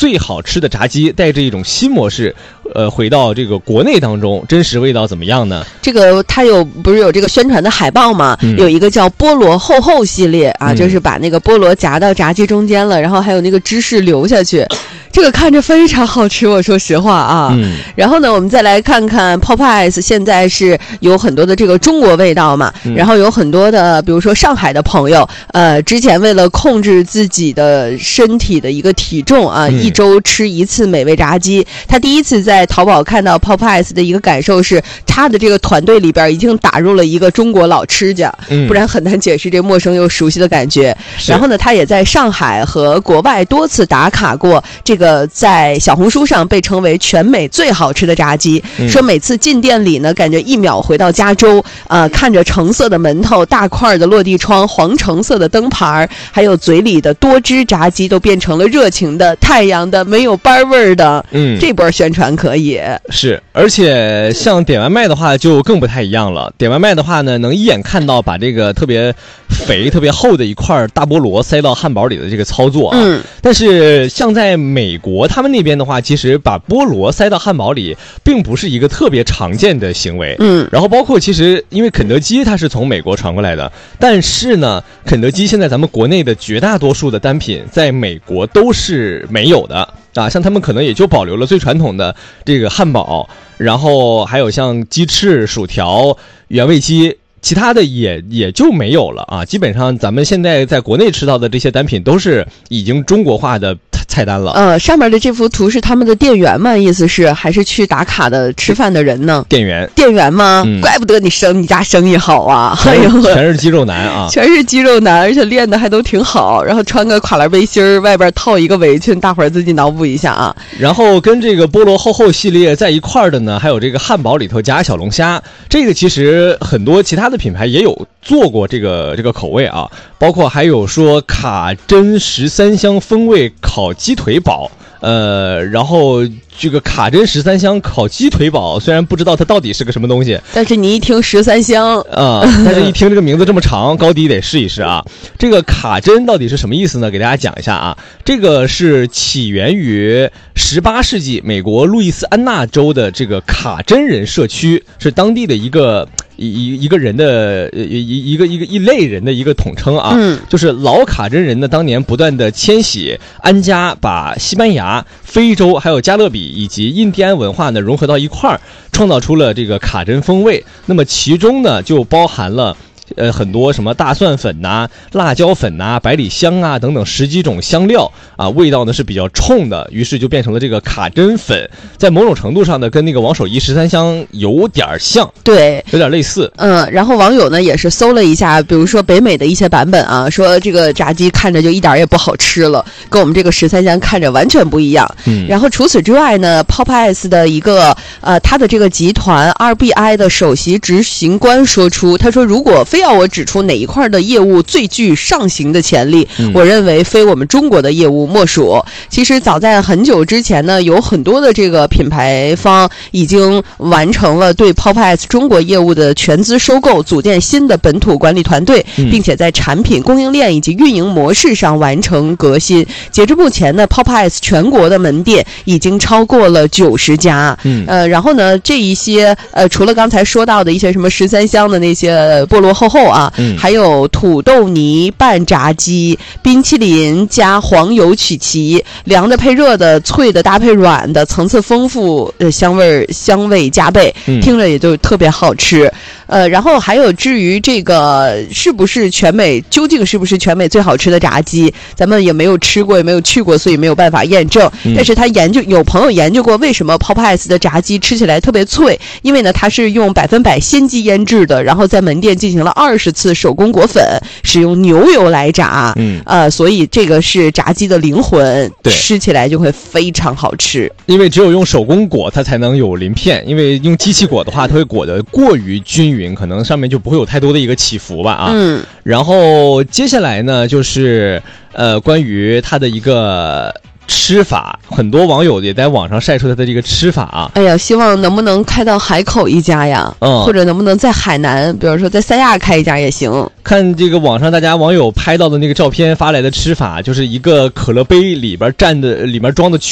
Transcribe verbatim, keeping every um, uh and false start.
最好吃的炸鸡，带着一种新模式，呃，回到这个国内当中，真实味道怎么样呢？ 这个它有不是有这个宣传的海报吗？嗯、有一个叫菠萝厚厚系列啊，嗯、就是把那个菠萝夹到炸鸡中间了，然后还有那个芝士流下去。这个看着非常好吃，我说实话啊。嗯。然后呢，我们再来看看 Popeyes 现在是有很多的这个中国味道嘛，嗯、然后有很多的，比如说上海的朋友，呃，之前为了控制自己的身体的一个体重啊，嗯、一周吃一次美味炸鸡。他第一次在淘宝看到 Popeyes 的一个感受是，他的这个团队里边已经打入了一个中国老吃家，嗯、不然很难解释这陌生又熟悉的感觉。然后呢，他也在上海和国外多次打卡过这个。呃，在小红书上被称为全美最好吃的炸鸡，嗯、说每次进店里呢，感觉一秒回到加州，呃，看着橙色的门头、大块的落地窗、黄橙色的灯牌，还有嘴里的多汁炸鸡，都变成了热情的、太阳的、没有班味儿的。嗯，这波宣传可以是，而且像点外卖的话就更不太一样了。点外卖的话呢，能一眼看到把这个特别肥、特别厚的一块大菠萝塞到汉堡里的这个操作啊。嗯，但是像在美美国他们那边的话，其实把菠萝塞到汉堡里并不是一个特别常见的行为。嗯，然后包括其实因为肯德基它是从美国传过来的，但是呢，肯德基现在咱们国内的绝大多数的单品在美国都是没有的啊，像他们可能也就保留了最传统的这个汉堡，然后还有像鸡翅、薯条、原味鸡。其他的也也就没有了啊，基本上咱们现在在国内吃到的这些单品都是已经中国化的菜单了。 呃，上面的这幅图是他们的店员吗？意思是还是去打卡的吃饭的人呢？ 店员， 店员吗？嗯、怪不得你生你家生意好啊！ 全是全是肌肉男啊， 全是肌肉男，而且练的还都挺好。然后穿个垮栏背心儿，外边套一个围裙，大伙儿自己脑补一下啊。 然后跟这个菠萝厚厚系列在一块儿的呢，还有这个汉堡里头加小龙虾，这个其实很多其他的品牌也有做过这个这个口味啊，包括还有说卡珍十三香风味烤鸡腿堡，呃，然后这个卡珍十三香烤鸡腿堡，虽然不知道它到底是个什么东西， 但是你一听十三香啊、呃，但是一听这个名字这么长，高低得试一试啊。这个卡珍到底是什么意思呢？给大家讲一下啊，这个是起源于十八世纪美国路易斯安那州的这个卡珍人社区，是当地的一个。一一个人的一一个一个一类人的一个统称啊，嗯，就是老卡珍人呢，当年不断的迁徙安家，把西班牙、非洲还有加勒比以及印第安文化呢融合到一块儿，创造出了这个卡珍风味。那么其中呢就包含了。呃，很多什么大蒜粉呐、啊、辣椒粉呐、啊、百里香啊等等十几种香料啊，味道呢是比较冲的，于是就变成了这个卡珍粉。在某种程度上呢，跟那个王守义十三香有点像， 对， 有点类似。 嗯，然后网友呢也是搜了一下，比如说北美的一些版本啊，说这个炸鸡看着就一点也不好吃了，跟我们这个十三香看着完全不一样。嗯，然后除此之外呢 ，Popeyes 的一个呃，他的这个集团 R B I 的首席执行官说出，他说如果非要我指出哪一块的业务最具上行的潜力，嗯、我认为非我们中国的业务莫属。其实早在很久之前呢，有很多的这个品牌方已经完成了对 Popeyes 中国业务的全资收购，组建新的本土管理团队，嗯、并且在产品供应链以及运营模式上完成革新。截至目前呢 ，Popeyes 全国的门店已经超过了九十家。嗯，呃，然后呢，这一些呃，除了刚才说到的一些什么十三香的那些菠萝厚厚啊，嗯、还有土豆泥拌炸鸡、冰淇淋加黄油曲奇，凉的配热的，脆的搭配软的，层次丰富，呃，香味香味加倍，嗯、听着也就特别好吃。呃，然后还有至于这个是不是全美，究竟是不是全美最好吃的炸鸡，咱们也没有吃过，也没有去过，所以没有办法验证。嗯、但是他研究有朋友研究过，为什么 Popeyes 的炸鸡吃起来特别脆？因为呢，它是用百分百鲜鸡腌制的，然后在门店进行了二十次手工裹粉，使用牛油来炸。嗯，呃，所以这个是炸鸡的灵魂，吃起来就会非常好吃。 因为只有用手工裹，它才能有鳞片。因为用机器裹的话，它会裹得过于均匀，可能上面就不会有太多的一个起伏吧啊。嗯。然后接下来呢，就是呃，关于它的一个吃法，很多网友也在网上晒出它的这个吃法啊。 哎呀，希望能不能开到海口一家呀？嗯，或者能不能在海南，比如说在三亚开一家也行。 看这个网上大家网友拍到的那个照片发来的吃法，就是一个可乐杯里边蘸的，里面装的